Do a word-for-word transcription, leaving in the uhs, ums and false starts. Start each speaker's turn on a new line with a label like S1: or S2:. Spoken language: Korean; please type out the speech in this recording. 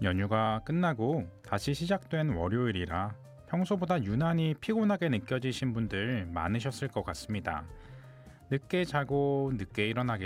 S1: 연휴가 끝나고 다시 시작된 월요일이라 평소보다 유난히 피곤하게 느껴지신 분들 많으셨을 것 같습니다. 늦게 자고 늦게 일어나게